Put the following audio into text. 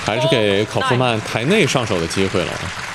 还是给考夫曼台内上手的机会了。